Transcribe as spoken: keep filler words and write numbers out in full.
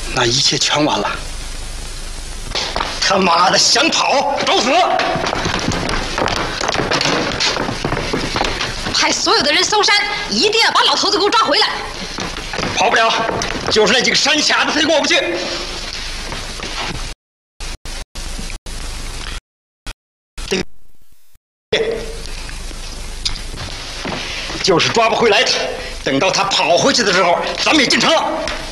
那一切全完了。他妈的，想跑，找死！ 派所有的人搜山，一定要把老头子给我抓回来。 跑不了，就是那几个山卡子，他也过不去。对，就是抓不回来他。等到他跑回去的时候，咱们也进城了。